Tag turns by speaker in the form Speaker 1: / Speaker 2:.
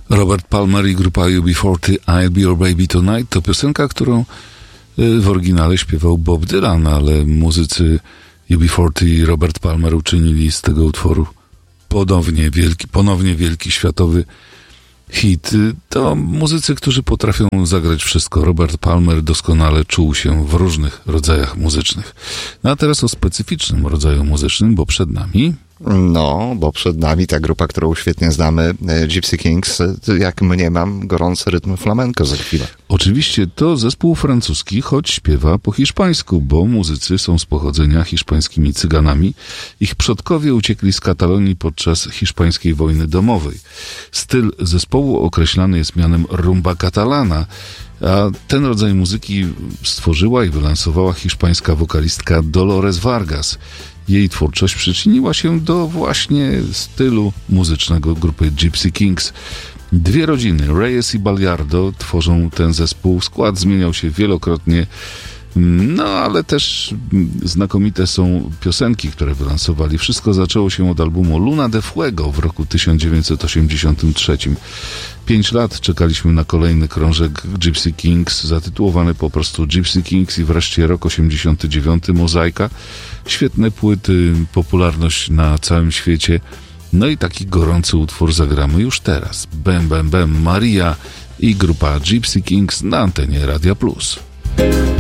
Speaker 1: Robert Palmer i grupa UB40 I'll Be Your Baby Tonight to piosenka, którą w oryginale śpiewał Bob Dylan, ale muzycy UB40 i Robert Palmer uczynili z tego utworu ponownie wielki światowy hit. To muzycy, którzy potrafią zagrać wszystko. Robert Palmer doskonale czuł się w różnych rodzajach muzycznych. No a teraz o specyficznym rodzaju muzycznym, bo przed nami
Speaker 2: ta grupa, którą świetnie znamy, Gypsy Kings, jak mniemam, gorący rytm flamenco za chwilę.
Speaker 1: Oczywiście to zespół francuski, choć śpiewa po hiszpańsku, bo muzycy są z pochodzenia hiszpańskimi cyganami. Ich przodkowie uciekli z Katalonii podczas hiszpańskiej wojny domowej. Styl zespołu określany jest mianem rumba catalana, a ten rodzaj muzyki stworzyła i wylansowała hiszpańska wokalistka Dolores Vargas. Jej twórczość przyczyniła się do właśnie stylu muzycznego grupy Gypsy Kings. Dwie rodziny, Reyes i Ballardo, tworzą ten zespół. Skład zmieniał się wielokrotnie, no ale też znakomite są piosenki, które wylansowali. Wszystko zaczęło się od albumu Luna de Fuego w roku 1983. 5 lat czekaliśmy na kolejny krążek Gypsy Kings, zatytułowany po prostu Gypsy Kings, i wreszcie rok 89, Mozaika. Świetne płyty, popularność na całym świecie. No i taki gorący utwór zagramy już teraz. Bam Bam Bam Maria i grupa Gypsy Kings na antenie Radia Plus.